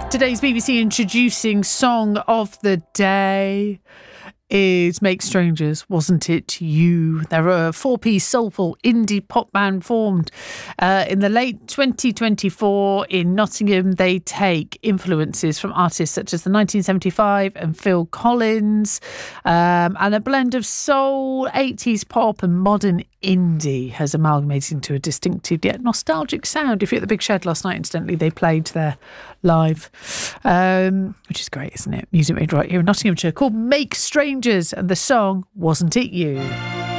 Today's BBC Introducing Song of the Day is Make Strangers, Wasn't It You? They're a four-piece soulful indie pop band formed in the late 2024 in Nottingham. They take influences from artists such as the 1975 and Phil Collins, and a blend of soul, 80s pop and modern indie has amalgamated into a distinctive yet nostalgic sound. If you're at the Big Shed last night, incidentally, they played there live, which is great, isn't it? Music made right here in Nottinghamshire, called Make Strangers, and the song Wasn't It You?